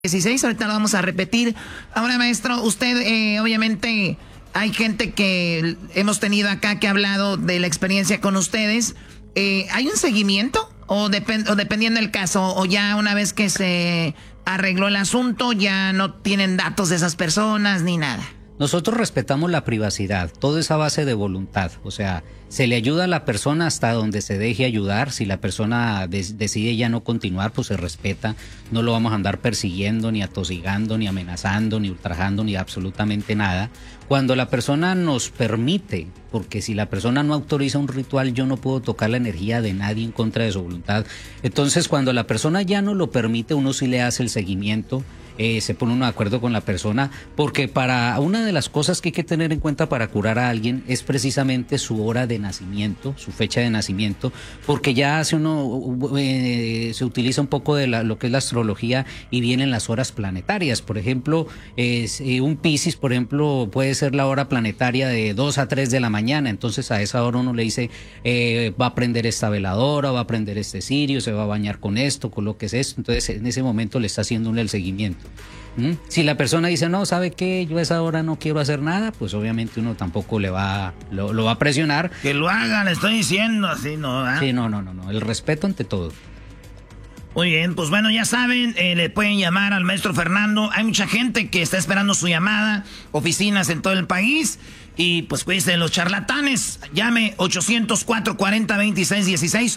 16, ahorita lo vamos a repetir. Ahora, maestro, usted obviamente hay gente que hemos tenido acá que ha hablado de la experiencia con ustedes. ¿Hay un seguimiento o dependiendo del caso, o ya una vez que se arregló el asunto ya no tienen datos de esas personas ni nada? Nosotros respetamos la privacidad, todo es a base de voluntad, o sea, se le ayuda a la persona hasta donde se deje ayudar. Si la persona decide ya no continuar, pues se respeta, no lo vamos a andar persiguiendo, ni atosigando, ni amenazando, ni ultrajando, ni absolutamente nada. Cuando la persona nos permite, porque si la persona no autoriza un ritual, yo no puedo tocar la energía de nadie en contra de su voluntad. Entonces, cuando la persona ya no lo permite, uno sí le hace el seguimiento. Se pone uno de acuerdo con la persona, porque para una de las cosas que hay que tener en cuenta para curar a alguien es precisamente su hora de nacimiento, su fecha de nacimiento, porque ya hace se utiliza un poco de lo que es la astrología y vienen las horas planetarias. Por ejemplo, un Piscis, por ejemplo, puede ser la hora planetaria de 2 a 3 de la mañana, entonces a esa hora uno le dice, va a prender esta veladora, va a prender este cirio, se va a bañar con esto, con lo que es esto, entonces en ese momento le está haciendo uno el seguimiento. Si la persona dice, no, ¿sabe qué? Yo a esa hora no quiero hacer nada, pues obviamente uno tampoco lo va a presionar. Que lo haga, le estoy diciendo, así no, ¿eh? Sí, no, el respeto ante todo. Muy bien, pues bueno, ya saben, le pueden llamar al maestro Fernando. Hay mucha gente que está esperando su llamada, oficinas en todo el país. Y pues cuídense de los charlatanes. Llame 800-440-2616.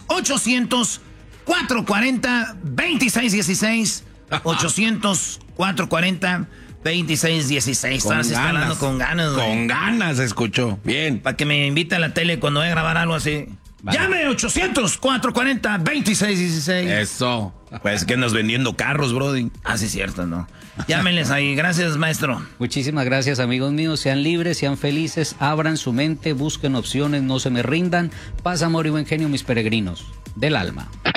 800-440-2616. 800-440-2616. Con ganas. Con ganas, güey. Con ganas, escuchó. Bien. Para que me invite a la tele cuando vaya a grabar algo así. Vale. Llame 800-440-2616. Eso. Pues que andas vendiendo carros, brody. Ah, sí, cierto, ¿no? Llámenles ahí. Gracias, maestro. Muchísimas gracias, amigos míos. Sean libres, sean felices, abran su mente, busquen opciones, no se me rindan. Paz, amor y buen genio, mis peregrinos del alma.